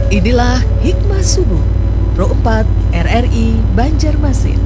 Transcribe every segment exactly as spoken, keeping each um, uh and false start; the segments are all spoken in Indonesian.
Inilah Hikmah Subuh Pro empat R R I Banjarmasin.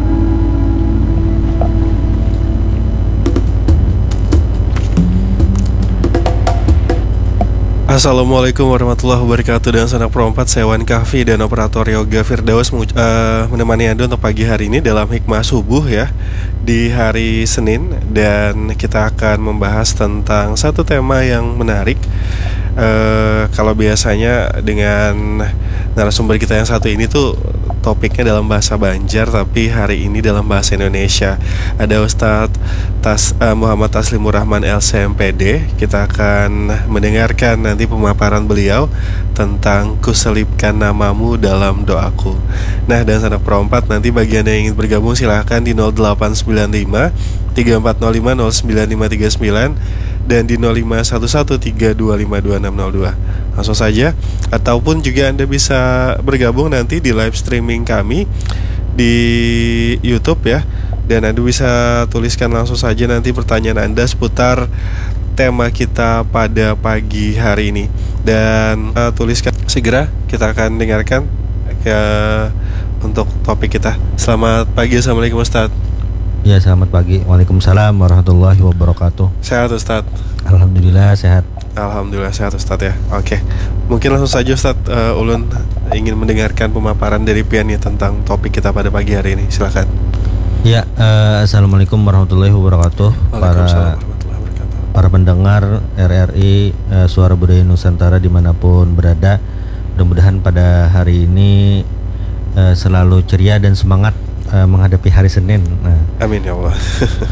Assalamualaikum warahmatullahi wabarakatuh. Dan sanak Pro empat, saya Wan Kahfi dan operator Yoga Firdaus mengu- uh, menemani Anda untuk pagi hari ini dalam Hikmah Subuh ya, di hari Senin. Dan kita akan membahas tentang satu tema yang menarik. Uh, kalau biasanya dengan narasumber kita yang satu ini tuh topiknya dalam bahasa Banjar, tapi hari ini dalam bahasa Indonesia. Ada Ustadz Tas, uh, Muhammad Taslimur Rahman L C M P D. Kita akan mendengarkan nanti pemaparan beliau tentang kuselipkan namamu dalam doaku. Nah, dan sanak Pro empat, nanti bagi Anda yang ingin bergabung silahkan di nol delapan sembilan lima tiga empat nol lima nol sembilan lima tiga sembilan dan di nol lima satu satu tiga dua lima dua enam nol dua. Langsung saja. Ataupun juga Anda bisa bergabung nanti di live streaming kami di YouTube ya. Dan Anda bisa tuliskan langsung saja nanti pertanyaan Anda seputar tema kita pada pagi hari ini. Dan uh, tuliskan segera, kita akan dengarkan ke, untuk topik kita. Selamat pagi, Assalamualaikum Ustaz. Ya, selamat pagi. Waalaikumsalam warahmatullahi wabarakatuh. Sehat Ustaz? Alhamdulillah sehat. Alhamdulillah sehat Ustaz ya. Oke, mungkin langsung saja Ustaz, uh, Ulun ingin mendengarkan pemaparan dari Pian ya tentang topik kita pada pagi hari ini. Silakan. Ya, uh, assalamualaikum warahmatullahi wabarakatuh. Para warahmatullahi wabarakatuh. para pendengar R R I uh, Suara Budaya Nusantara dimanapun berada, mudah-mudahan pada hari ini uh, selalu ceria dan semangat uh, menghadapi hari Senin. Nah, amin ya Allah.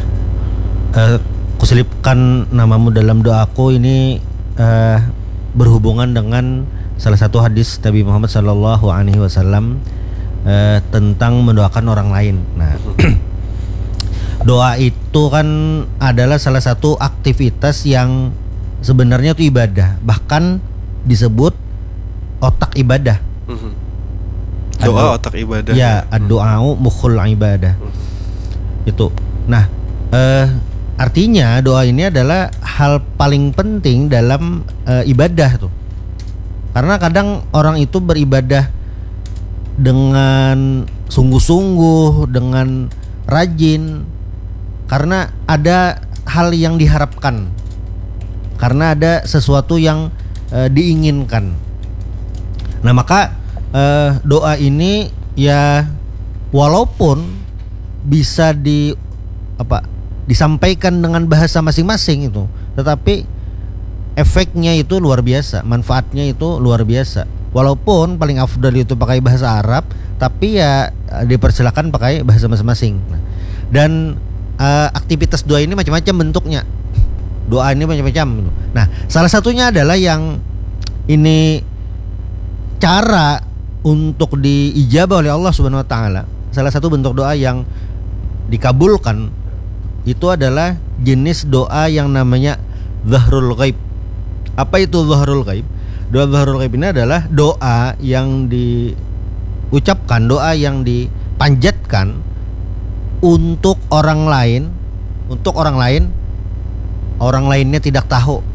uh, kuselipkan namamu dalam doaku ini uh, berhubungan dengan salah satu hadis Nabi Muhammad Sallallahu Alaihi Wasallam uh, tentang mendoakan orang lain. Nah, doa itu kan adalah salah satu aktivitas yang sebenarnya itu ibadah, bahkan disebut otak ibadah. Doa otak ibadah. Ya, ad-du'a'u mukhul ibadah. Itu. Nah, uh, artinya doa ini adalah hal paling penting dalam uh, ibadah tuh. Karena kadang orang itu beribadah dengan sungguh-sungguh, dengan rajin, karena ada hal yang diharapkan, karena ada sesuatu yang uh, diinginkan. Nah, maka uh, doa ini ya walaupun bisa di apa disampaikan dengan bahasa masing-masing itu, tetapi efeknya itu luar biasa, manfaatnya itu luar biasa. Walaupun paling afdal itu pakai bahasa Arab, tapi ya dipersilakan pakai bahasa masing-masing. Nah, dan uh, aktivitas doa ini macam-macam bentuknya. Doa ini macam-macam. Nah, salah satunya adalah yang ini cara untuk diijabah oleh Allah Subhanahu wa taala. Salah satu bentuk doa yang dikabulkan itu adalah jenis doa yang namanya zahrul ghaib. Apa itu zahrul ghaib? Doa zahrul ghaib ini adalah doa yang diucapkan, doa yang dipanjatkan untuk orang lain, untuk orang lain, orang lainnya tidak tahu.